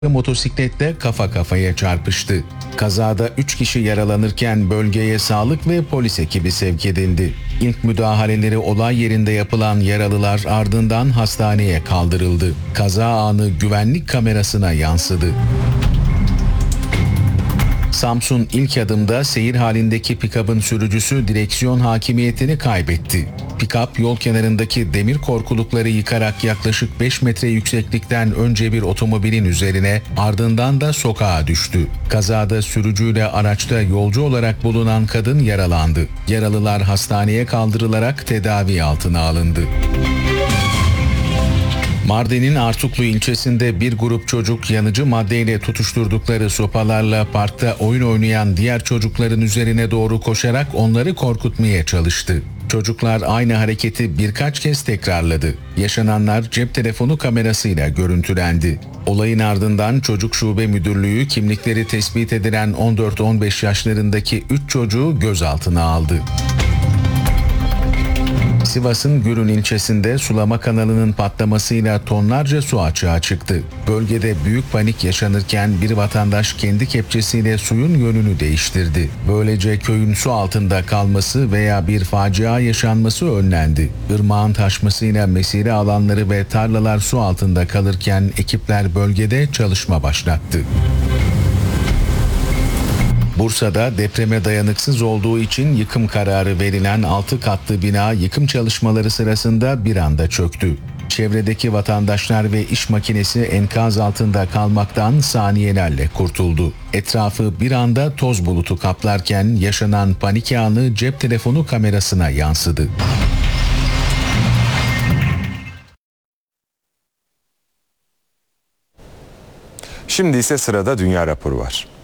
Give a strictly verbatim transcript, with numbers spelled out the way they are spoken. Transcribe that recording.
motosikletle kafa kafaya çarpıştı. Kazada üç kişi yaralanırken bölgeye sağlık ve polis ekibi sevk edildi. İlk müdahaleleri olay yerinde yapılan yaralılar ardından hastaneye kaldırıldı. Kaza anı güvenlik kamerasına yansıdı. Samsun ilk adımda seyir halindeki pikapın sürücüsü direksiyon hakimiyetini kaybetti. Pikap yol kenarındaki demir korkulukları yıkarak yaklaşık beş metre yükseklikten önce bir otomobilin üzerine ardından da sokağa düştü. Kazada sürücüyle araçta yolcu olarak bulunan kadın yaralandı. Yaralılar hastaneye kaldırılarak tedavi altına alındı. Mardin'in Artuklu ilçesinde bir grup çocuk yanıcı maddeyle tutuşturdukları sopalarla parkta oyun oynayan diğer çocukların üzerine doğru koşarak onları korkutmaya çalıştı. Çocuklar aynı hareketi birkaç kez tekrarladı. Yaşananlar cep telefonu kamerasıyla görüntülendi. Olayın ardından Çocuk Şube Müdürlüğü kimlikleri tespit edilen on dört on beş yaşlarındaki üç çocuğu gözaltına aldı. Sivas'ın Gürün ilçesinde sulama kanalının patlamasıyla tonlarca su açığa çıktı. Bölgede büyük panik yaşanırken bir vatandaş kendi kepçesiyle suyun yönünü değiştirdi. Böylece köyün su altında kalması veya bir facia yaşanması önlendi. Irmağın taşmasıyla mesire alanları ve tarlalar su altında kalırken ekipler bölgede çalışma başlattı. Bursa'da depreme dayanıksız olduğu için yıkım kararı verilen altı katlı bina yıkım çalışmaları sırasında bir anda çöktü. Çevredeki vatandaşlar ve iş makinesi enkaz altında kalmaktan saniyelerle kurtuldu. Etrafı bir anda toz bulutu kaplarken yaşanan panik anı cep telefonu kamerasına yansıdı. Şimdi ise sırada dünya raporu var.